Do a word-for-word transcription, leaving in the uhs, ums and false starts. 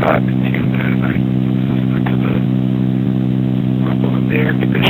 hot and humid, and I went to the, the air conditioning.